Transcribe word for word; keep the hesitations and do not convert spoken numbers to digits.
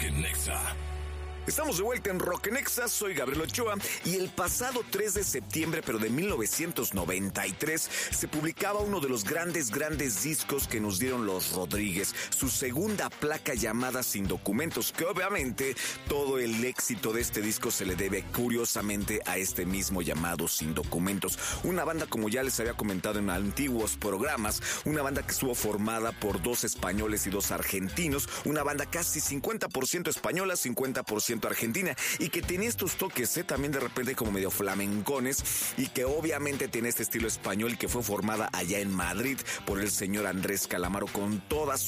Nexa. Estamos de vuelta en Rock Nexa, soy Gabriel Ochoa y el pasado tres de septiembre, pero de mil novecientos noventa y tres, se publicaba uno de los grandes, grandes discos que nos dieron los Rodríguez, su segunda placa llamada Sin Documentos, que obviamente todo el éxito de este disco se le debe curiosamente a este mismo llamado Sin Documentos. Una banda, como ya les había comentado en antiguos programas, una banda que estuvo formada por dos españoles y dos argentinos, una banda casi cincuenta por ciento española, cincuenta por ciento argentina, y que tenía estos toques ¿eh? también de repente como medio flamencones, y que obviamente tiene este estilo español, que fue formada allá en Madrid por el señor Andrés Calamaro con toda su